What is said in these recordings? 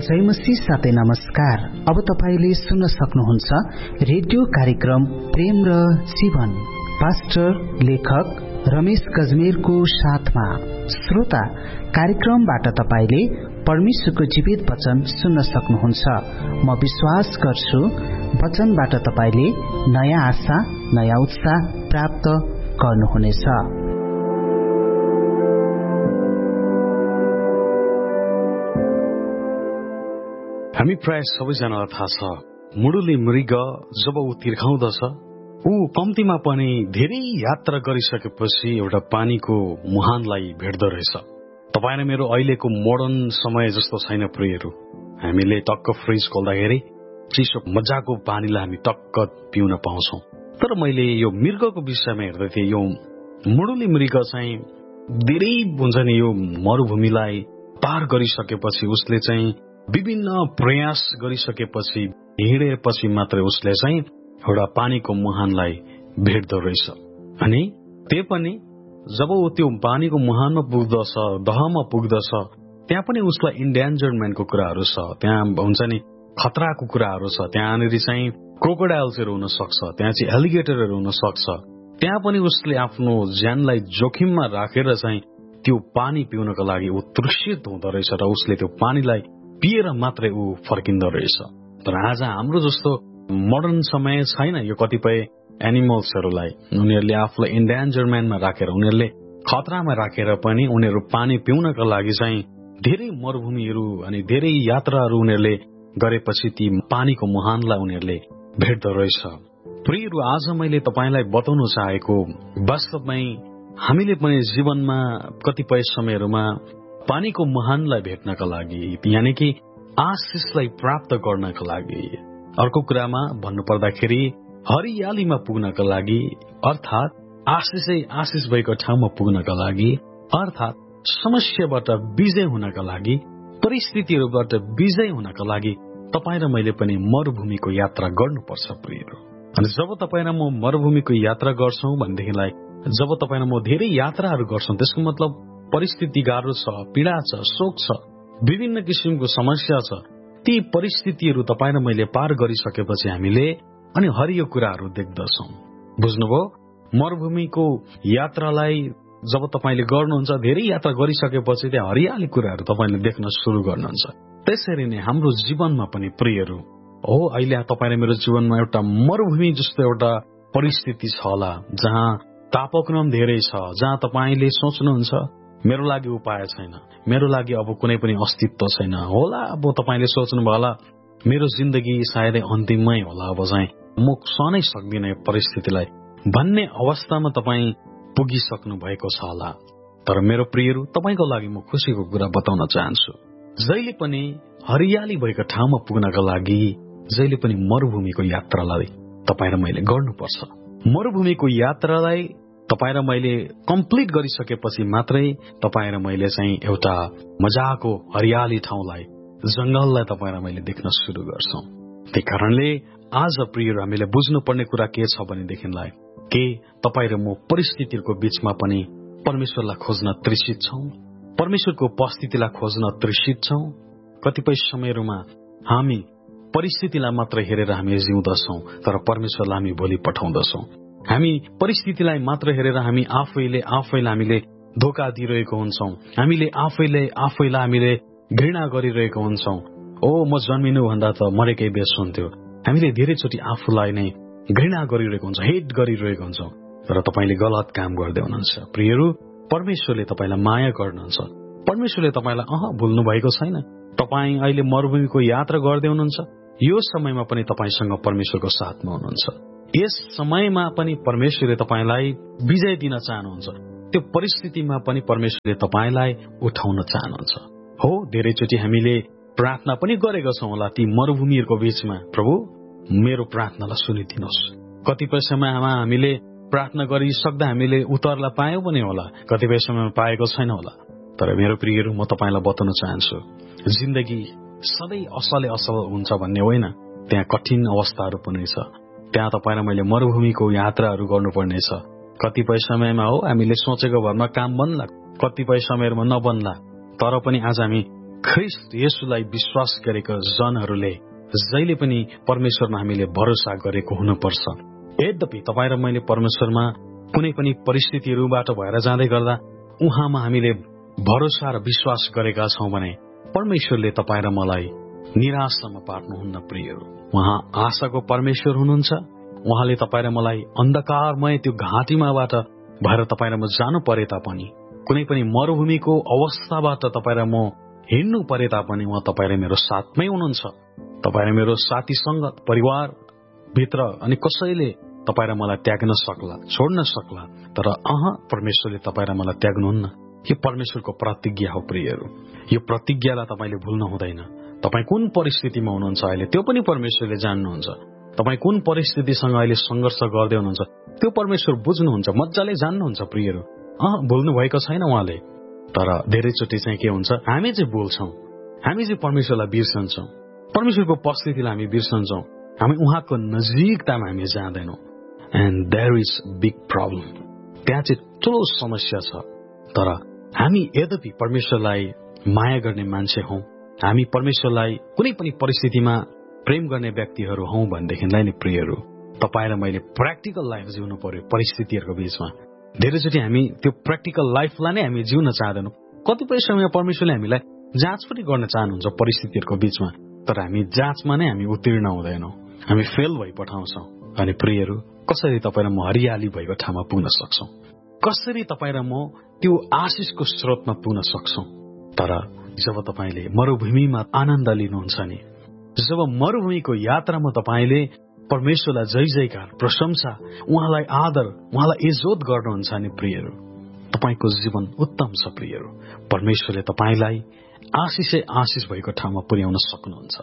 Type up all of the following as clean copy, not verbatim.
जय मसीह साथै नमस्कार। अब तपाईले सुन्न सक्नुहुन्छ रेडियो कार्यक्रम प्रेम र जीवन, पास्टर लेखक रमेश गजमेरको साथमा। श्रोता, कार्यक्रमबाट तपाईले परमेश्वरको जीवित वचन सुन्न सक्नुहुन्छ। म विश्वास गर्छु वचनबाट तपाईले नयाँ आशा, नयाँ उत्साह प्राप्त गर्नुहुनेछ। हामी प्राय सबैजनालाई थाहा छ, मुडुले मृग जब ऊ तिर्खाउँदछ, ऊ कम्तीमा पनि धेरै यात्रा गरिसकेपछि एउटा पानीको मुहानलाई भेट्दो रहेछ। तपाईँ र मेरो अहिलेको मोडर्न समय जस्तो छैन प्रियहरू। हामीले टक्क फ्रिज खोल्दाखेरि चिसो मजाको पानीलाई हामी टक्क पिउन पाउँछौं। तर मैले यो मृगको विषयमा हेर्दै थिएँ। यो मुडुले मृग चाहिँ धेरै हुन्छ नि, यो मरुभूमिलाई पार गरिसकेपछि उसले चाहिँ विभिन्न प्रयास गरिसकेपछि हिँडेपछि मात्रै उसले चाहिँ एउटा पानीको मुहानलाई भेट्दो रहेछ। अनि त्यो पनि जब ऊ त्यो पानीको मुहानमा पुग्दछ, दहमा पुग्दछ, त्यहाँ पनि उसलाई इन्डेन्जरमेन्टको कुराहरू छ, त्यहाँ हुन्छ नि खतराको कुराहरू छ। त्यहाँनिर चाहिँ क्रोकोडाइल्सहरू हुन सक्छ, त्यहाँ चाहिँ एलिगेटरहरू हुन सक्छ। त्यहाँ पनि उसले आफ्नो ज्यानलाई जोखिममा राखेर चाहिँ त्यो पानी पिउनको लागि ऊ तृषित हुँदो रहेछ र उसले त्यो पानीलाई पिएर मात्रै ऊ फर्किँदो रहेछ। तर आज हाम्रो जस्तो मोडर्न समय छैन। यो कतिपय एनिमल्सहरूलाई उनीहरूले आफूलाई इन्डेन्जरमेन्टमा राखेर, उनीहरूले खतरामा राखेर पनि उनीहरू पानी पिउनका लागि चाहिँ धेरै मरुभूमिहरू अनि धेरै यात्राहरू उनीहरूले गरेपछि ती पानीको मुहानलाई उनीहरूले भेट्दो रहेछ। प्रियहरू, आज मैले तपाईलाई बताउन चाहेको वास्तवमै हामीले पनि जीवनमा कतिपय समयहरूमा पानीको मुहानलाई भेट्नका लागि, यानि कि आशिषलाई प्राप्त गर्नका लागि, अर्को कुरामा भन्नुपर्दाखेरि हरियालीमा पुग्नका लागि, अर्थात आशिष भएको ठाउँमा पुग्नका लागि, अर्थात समस्याबाट विजय हुनका लागि, परिस्थितिहरूबाट विजय हुनका लागि तपाईँ र मैले पनि मरुभूमिको यात्रा गर्नुपर्छ प्रियहरू। अनि जब तपाईँ र म मरुभूमिको यात्रा गर्छौं भनेदेखिलाई, जब तपाईँ र म धेरै यात्राहरू गर्छौं, त्यसको मतलब परिस्थिति गाह्रो छ, पीडा छ, शोक छ, विभिन्न किसिमको समस्या छ। ती परिस्थितिहरू तपाईँ र मैले पार गरिसकेपछि हामीले अनि हरियो कुराहरू देख्दछौं। बुझ्नुभयो? मरुभूमिको यात्रालाई जब तपाईले गर्नुहुन्छ, धेरै यात्रा गरिसकेपछि त्यहाँ हरियाली कुराहरू तपाईले देख्न सुरु गर्नुहुन्छ। त्यसरी नै हाम्रो जीवनमा पनि प्रियहरू हो, अहिले तपाईँ र मेरो जीवनमा एउटा मरुभूमि जस्तो एउटा परिस्थिति छ होला, जहाँ तापक्रम धेरै छ, जहाँ तपाईले सोच्नुहुन्छ मेरो लागि उपाय छैन, मेरो लागि अब कुनै पनि अस्तित्व छैन होला। अब तपाईले सोच्नुभयो होला मेरो जिन्दगी सायदै अन्तिममै होला, अब चाहिँ म सहनै सक्दिनँ यो परिस्थितिलाई भन्ने अवस्थामा तपाईँ पुगिसक्नु भएको छ होला। तर मेरो प्रियहरू, तपाईको लागि म खुसीको कुरा बताउन चाहन्छु। जहिले पनि हरियाली भएको ठाउँमा पुग्नका लागि जहिले पनि मरुभूमिको यात्रालाई तपाईँ र मैले गर्नुपर्छ। मरुभूमिको यात्रालाई तपाईँ र मैले कम्प्लिट गरिसकेपछि मात्रै तपाईँ र मैले चाहिँ एउटा मजाको हरियाली ठाउँलाई, जंगललाई तपाईँ र मैले देख्न सुरु गर्छौं। त्यही कारणले आज प्रियहरू, हामीले बुझ्नुपर्ने कुरा के छ भनेदेखिलाई, के तपाईँ र म परिस्थितिहरूको बीचमा पनि परमेश्वरलाई खोज्न तृषित छौं, परमेश्वरको उपस्थितिलाई खोज्न तृषित छौं। कतिपय समयहरूमा हामी परिस्थितिलाई मात्र हेरेर हामी जिउँदछौं, तर परमेश्वरलाई हामी भोलि पठाउँदछौं। हामी परिस्थितिलाई मात्र हेरेर हामी आफैले हामीले धोका दिइरहेको हुन्छौं, हामीले आफैलाई हामीले घृणा गरिरहेको हुन्छौं। ओ, म जन्मिनु भन्दा त मरेकै बेस हुन्थ्यो। हामीले धेरैचोटि आफूलाई नै घृणा गरिरहेको हुन्छौं, हेट गरिरहेको हुन्छौं। तर तपाईले गलत काम गर्दै हुनुहुन्छ प्रियहरू। परमेश्वरले तपाईलाई माया गर्नुहुन्छ। परमेश्वरले तपाईलाई भुल्नु भएको छैन। तपाईँ अहिले मरुभूमिको यात्रा गर्दै हुनुहुन्छ, यो समयमा पनि तपाईसँग परमेश्वरको साथमा हुनुहुन्छ। यस समयमा पनि परमेश्वरले तपाईलाई विजय दिन चाहनुहुन्छ। त्यो परिस्थितिमा पनि परमेश्वरले तपाईलाई उठाउन चाहनुहुन्छ। हो, धेरैचोटि हामीले प्रार्थना पनि गरेका छौं होला ती मरुभूमिहरूको बीचमा, प्रभु मेरो प्रार्थनालाई सुनिदिनुहोस्। कतिपय समयमा हामीले प्रार्थना गरिसक्दा हामीले उत्तरलाई पायौं पनि होला, कतिपय समयमा पाएको छैन होला। तर मेरो प्रियहरू, म तपाईलाई बताउन चाहन्छु, जिन्दगी सधैँ असल हुन्छ भन्ने होइन। त्यहाँ कठिन अवस्थाहरू पनि छ। त्यहाँ तपाईँ र मैले मरुभूमिको यात्राहरू गर्नुपर्नेछ। कतिपय समयमा हो हामीले सोचेको भरमा काम बन्ला, कतिपय समयहरूमा नबन्ला, तर पनि आज हामी ख्रीष्ट येशूलाई विश्वास गरेका जनहरूले जहिले पनि परमेश्वरमा हामीले भरोसा गरेको हुनुपर्छ। यद्यपि तपाईँ र मैले परमेश्वरमा कुनै पनि परिस्थितिहरूबाट भएर जाँदै गर्दा उहाँमा हामीले भरोसा र विश्वास गरेका छौं भने परमेश्वरले तपाईँ र मलाई निराशामा पार्नुहुन्न। प्रियहरू, उहाँ आशाको परमेश्वर हुनुहुन्छ। उहाँले तपाईँ र मलाई अन्धकारमय त्यो घाँटीमाबाट भएर तपाईँ र म जानु परे तापनि, कुनै पनि मरुभूमिको अवस्थाबाट तपाईँ र म हिँड्नु परे तापनि उहाँ तपाईँ र मेरो साथमै हुनुहुन्छ। तपाईँ र मेरो साथीसँग परिवार भित्र अनि कसैले तपाईँ र मलाई त्याग्न सक्ला, छोड्न सक्ला, तर परमेश्वरले तपाईँ र मलाई त्याग्नुहुन्न। यो परमेश्वरको प्रतिज्ञा हो। प्रियहरू, यो प्रतिज्ञालाई तपाईले भुल्नु हुँदैन। तपाईँ कुन परिस्थितिमा हुनुहुन्छ अहिले त्यो पनि परमेश्वरले जान्नुहुन्छ। तपाईँ कुन परिस्थितिसँग अहिले संघर्ष गर्दै हुनुहुन्छ त्यो परमेश्वर बुझ्नुहुन्छ, मजाले जान्नुहुन्छ। प्रियहरू, भुल्नु भएको छैन उहाँले। तर धेरैचोटि चाहिँ के हुन्छ, हामी चाहिँ भुल्छौं, हामी चाहिँ परमेश्वरलाई बिर्सन्छौं, परमेश्वरको उपस्थितिलाई हामी बिर्सन्छौं, हामी उहाँको नजिकतामा हामी जाँदैनौं। And there is big problem. त्यहाँ चाहिँ ठूलो समस्या छ। तर हामी यद्यपि परमेश्वरलाई माया गर्ने मान्छे हौं, हामी परमेश्वरलाई कुनै पनि परिस्थितिमा प्रेम गर्ने व्यक्तिहरू हौं भनेदेखिलाई नि प्रियहरू, तपाईँ र मैले प्र्याक्टिकल लाइफ जिउनु पर्यो परिस्थितिहरूको बीचमा। धेरैचोटि हामी त्यो प्र्याक्टिकल लाइफलाई नै हामी जिउन चाहँदैनौं। कतिपय समय परमेश्वरले हामीलाई जाँच पनि गर्न चाहनुहुन्छ परिस्थितिहरूको बीचमा, तर हामी जाँचमा नै हामी उत्तीर्ण हुँदैनौं, हामी फेल भइ पठाउँछौं। अनि प्रियहरू, कसरी तपाईँ र म हरियाली भएको ठाउँमा पुग्न सक्छौं, कसरी तपाईँ र म त्यो आशिषको स्रोतमा पुग्न सक्छौं। तर जब तपाईले मरुभूमिमा आनन्द लिनुहुन्छ नि, जब मरुभूमिको यात्रामा तपाईले परमेश्वरलाई जय जयकार, प्रशंसा, उहाँलाई आदर, उहाँलाई इज्जत गर्नुहुन्छ नि प्रियहरू, तपाईको जीवन उत्तम छ। प्रियहरू, परमेश्वरले तपाईलाई आशिषै आशिष भएको ठाउँमा पुर्याउन सक्नुहुन्छ।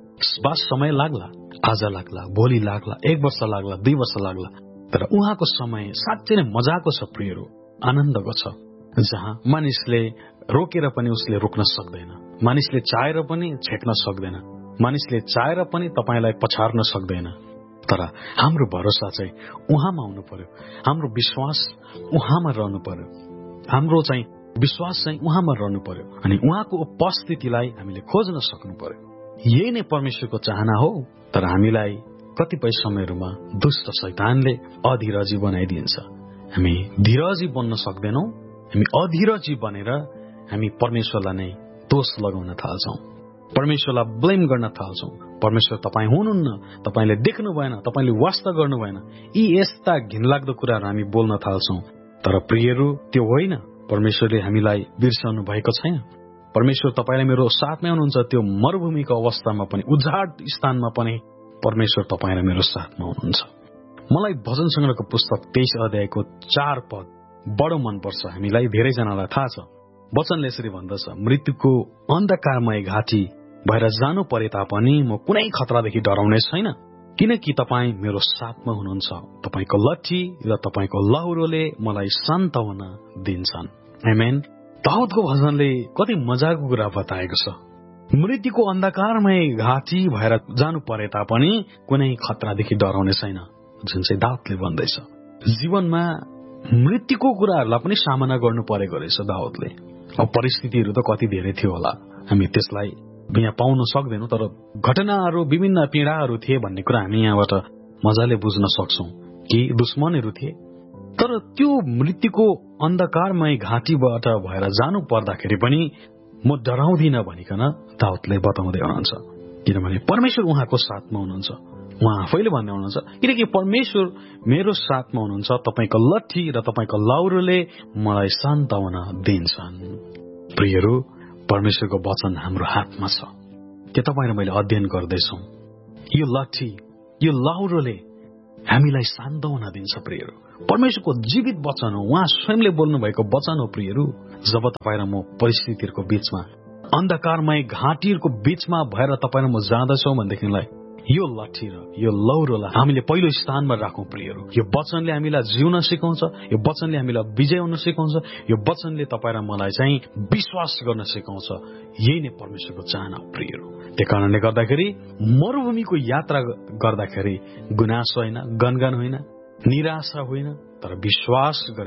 बस समय लाग्ला, आज लाग्ला, भोलि लाग्ला, 1 वर्ष लाग्ला, 2 वर्ष लाग्ला, तर उहाँको समय साँच्चै नै मजाको छ। प्रियहरू, आनन्दको छ, जहाँ मानिसले रोकेर पनि उसले रोक्न सक्दैन, मानिसले चाहेर पनि छेक्न सक्दैन, मानिसले चाहेर पनि तपाईलाई पछार्न सक्दैन। तर हाम्रो भरोसा चाहिँ उहाँमा हुनु पर्यो, हाम्रो विश्वास उहाँमा रहनु पर्यो, हाम्रो चाहिँ विश्वास चाहिँ उहाँमा रहनु पर्यो। अनि उहाँको उपस्थितिलाई हामीले खोज्न सक्नु पर्यो। यही नै परमेश्वरको चाहना हो। तर हामीलाई कतिपय समयहरूमा दुष्ट शैतानले अधीरजी बनाइदिन्छ। हामी धीरजी बन्न सक्दैनौं। हामी अधीरजी बनेर हामी परमेश्वरलाई नै दोष लगाउन थाल्छौं, परमेश्वरलाई ब्लेम गर्न थाल्छौं। परमेश्वर तपाईँ हुनुहुन्न, तपाईले देख्नु भएन, तपाईले वास्ता गर्नु भएन, यी यस्ता घिनलाग्दो कुराहरू हामी बोल्न थाल्छौं। तर प्रियहरू, त्यो होइन। परमेश्वरले हामीलाई बिर्सनु भएको छैन। परमेश्वर तपाईले मेरो साथमै हुनुहुन्छ। त्यो मरुभूमिको अवस्थामा पनि, उजाड स्थानमा पनि परमेश्वर तपाईँ र मेरो साथमा हुनुहुन्छ। मलाई भजन संग्रहको पुस्तक 23 अध्यायको 4 पद बडो मनपर्छ। हामीलाई धेरैजनालाई थाहा छ। वचनले यसरी भन्दछ, मृत्युको अन्धकारमय घाटी भएर जानु परे तापनि म कुनै खतरादेखि डराउने छैन, किनकि तपाईँ मेरो साथमा हुनुहुन्छ। तपाईको लट्ठी र तपाईको लहुरोले मलाई सान्त्वना दिन्छन्। आमेन। दाउदको भजनले कति मजाको कुरा बताएको छ। मृत्युको अन्धकारमय घाटी भएर जानु परे तापनि कुनै खतरादेखि डराउने छैन, जुन चाहिँ दाउदले भन्दैछ। जीवनमा मृत्युको कुराहरूलाई पनि सामना गर्नु परेको रहेछ दाउदले। अब परिस्थितिहरू त कति धेरै थियो होला, हामी त्यसलाई यहाँ पाउन सक्दैनौं, तर घटनाहरू, विभिन्न पीडाहरू थिए भन्ने कुरा हामी यहाँबाट मजाले बुझ्न सक्छौं कि दुश्मनहरू थिए। तर त्यो मृत्युको अन्धकारमय घाटीबाट भएर जानु पर्दाखेरि पनि म डराउँदिन भनिकन दाउदले बताउँदै हुनुहुन्छ, किनभने परमेश्वर उहाँको साथमा हुनुहुन्छ। उहाँ आफैले भन्दै हुनुहुन्छ, किनकि परमेश्वर मेरो साथमा हुनुहुन्छ, तपाईको लट्ठी र तपाईको लौरोले मलाई सान्त्वना दिन्छन्। प्रियहरू, परमेश्वरको वचन हाम्रो हातमा छ। के तपाईँ र मैले अध्ययन गर्दैछौँ? यो लट्ठी, यो लौरोले हामीलाई सान्त्वना दिन्छ। प्रियहरू, परमेश्वरको जीवित वचन हो, उहाँ स्वयंले बोल्नु भएको वचन हो। प्रियहरू, जब तपाईँ र म परिस्थितिहरूको बीचमा, अन्धकारमय घाटीहरूको बीचमा भएर तपाईँ र म जाँदछौँ भनेदेखिलाई यो लट्ठी र यो लौरोलाई हामीले पहिलो स्थानमा राखौं। प्रियहरू, यो वचनले हामीलाई जिउन सिकाउँछ, यो वचनले हामीलाई विजय हुन सिकाउँछ, यो वचनले तपाईँ र मलाई चाहिँ विश्वास गर्न सिकाउँछ। यही नै परमेश्वरको चाहना हो। प्रियहरू, त्यही कारणले गर्दाखेरि मरुभूमिको यात्रा गर्दाखेरि गुनासो होइन, गनगन होइन, निराशा होइन, तर विश्वास गरेर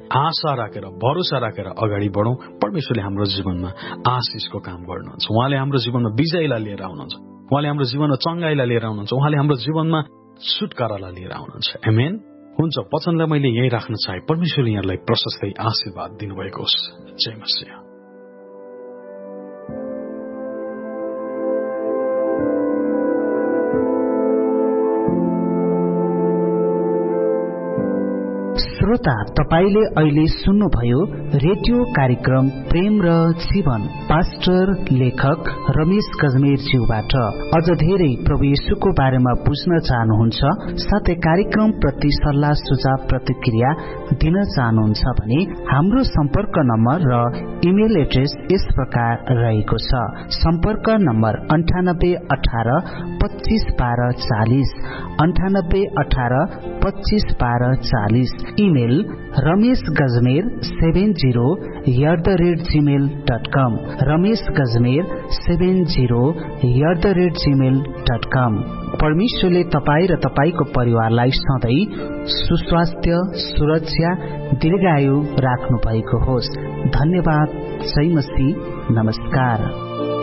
आशा राखेर भरोसा राखेर अगाडि बढौं। परमेश्वरले हाम्रो जीवनमा आशिषको काम गर्नुहुन्छ। उहाँले हाम्रो जीवनमा विजयलाई लिएर आउनुहुन्छ। उहाँले हाम्रो जीवनमा चंगाईलाई लिएर आउनुहुन्छ। उहाँले हाम्रो जीवनमा छुटकारालाई लिएर आउनुहुन्छ। आमेन। हुन्छ, वचनलाई मैले यही राख्न चाहे। परमेश्वरले यहाँलाई प्रशस्तै आशीर्वाद दिनुभएको होस्। जय मसीह। श्रोता, तपाईले अहिले सुन्नुभयो रेडियो कार्यक्रम प्रेम र जीवन, पास्टर लेखक रमेश गजमेरज्यूबाट। अझ धेरै प्रभु येशूको बारेमा बुझ्न चाहनुहुन्छ, साथै कार्यक्रम प्रति सल्लाह सुझाव प्रतिक्रिया दिन चाहनुहुन्छ भने हाम्रो सम्पर्क नम्बर र इमेल एड्रेस यस प्रकार रहेको छ। सम्पर्क नम्बर 9818 25 12 40, 9818 25 12 40। Email rameshgajmer70@gmail.com, rameshgajmer70@gmail.com। परमेश्वरले तपाईँ र तपाईको परिवारलाई सधैँ सुस्वास्थ्य, सुरक्षा, दीर्घायु राख्नु भएको होस्। धन्यवाद। जय मसीह। नमस्कार।